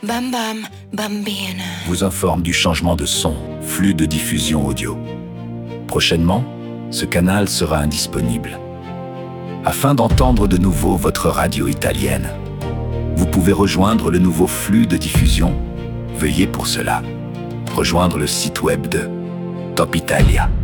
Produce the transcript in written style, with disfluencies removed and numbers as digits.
Bam bam, bambina. vous informe du changement de son, flux de diffusion audio. Prochainement, ce canal sera indisponible. Afin d'entendre de nouveau votre radio italienne, vous pouvez rejoindre le nouveau flux de diffusion. Veuillez pour cela rejoindre le site web de Top Italia.